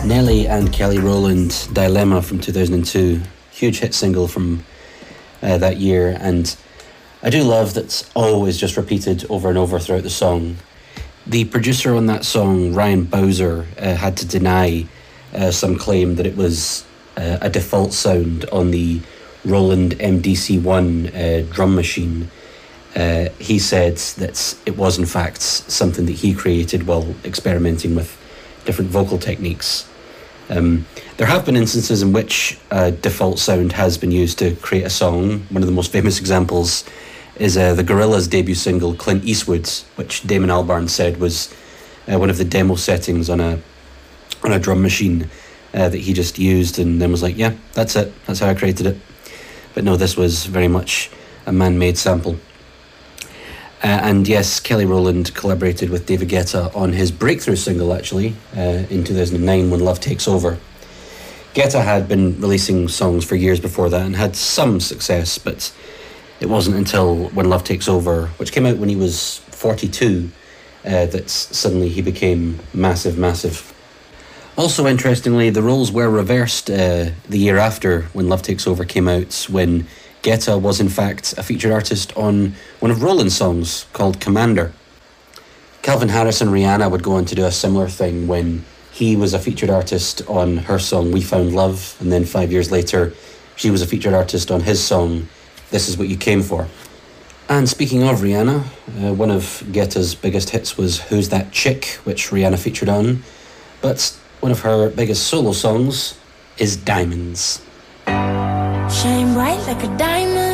Nelly and Kelly Rowland, Dilemma from 2002. Huge hit single from that year, and I do love that it's always just repeated over and over throughout the song. The producer on that song, Ryan Bowser, had to deny some claim that it was a default sound on the Roland MDC-1 drum machine. He said that it was in fact something that he created while experimenting with different vocal techniques. There have been instances in which a default sound has been used to create a song. One of the most famous examples is the Gorillaz debut single Clint Eastwood, which Damon Albarn said was one of the demo settings on a drum machine that he just used, and then was like, yeah, that's it, that's how I created it. But no, this was very much a man-made sample. And yes, Kelly Rowland collaborated with David Guetta on his breakthrough single, actually, in 2009, When Love Takes Over. Guetta had been releasing songs for years before that and had some success, but it wasn't until When Love Takes Over, which came out when he was 42, that suddenly he became massive. Also, interestingly, the roles were reversed the year after When Love Takes Over came out, when Guetta was in fact a featured artist on one of Roland's songs called Commander. Calvin Harris and Rihanna would go on to do a similar thing when he was a featured artist on her song We Found Love, and then 5 years later she was a featured artist on his song This Is What You Came For. And speaking of Rihanna, one of Guetta's biggest hits was Who's That Chick, which Rihanna featured on, but one of her biggest solo songs is Diamonds. Shine bright like a diamond.